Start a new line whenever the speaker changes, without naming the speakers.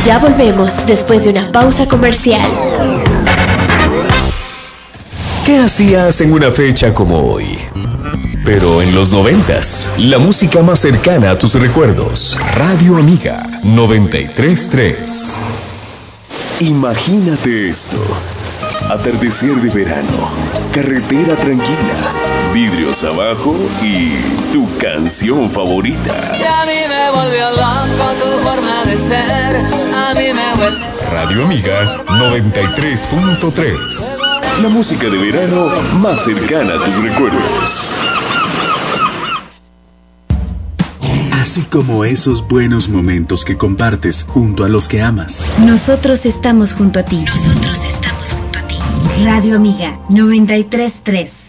Ya volvemos después de una pausa comercial.
¿Qué hacías en una fecha como hoy? Pero en los 90s, la música más cercana a tus recuerdos. Radio Amiga 93.3. Imagínate esto: atardecer de verano, carretera tranquila, vidrios abajo y tu canción favorita.
Y a mí me volvió loco tu forma de ser. A mí me vuelve...
Radio Amiga 93.3. La música de verano más cercana a tus recuerdos.
Así como esos buenos momentos que compartes junto a los que amas.
Nosotros estamos junto a ti. Nosotros estamos junto a ti. Radio Amiga 93.3.